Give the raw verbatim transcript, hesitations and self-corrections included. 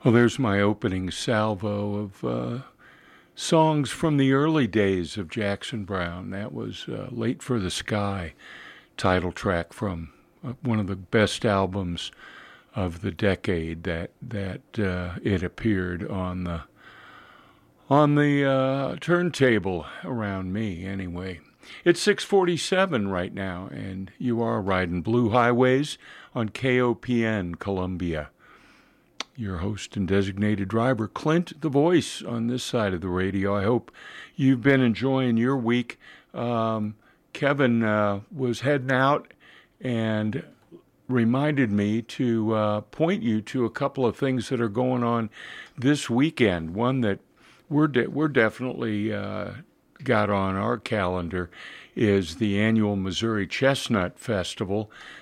Well, there's my opening salvo of uh, songs from the early days of Jackson Browne. That was uh, Late for the Sky, title track from uh, one of the best albums of the decade that that uh, it appeared on the on the uh, turntable around me anyway. It's six forty-seven right now, and you are riding Blue Highways on K O P N Columbia. Your host and designated driver, Clint, the voice on this side of the radio. I hope you've been enjoying your week. Um, Kevin uh, was heading out and reminded me to uh, point you to a couple of things that are going on this weekend. One that we're de- we're definitely uh, got on our calendar is the annual Missouri Chestnut Festival.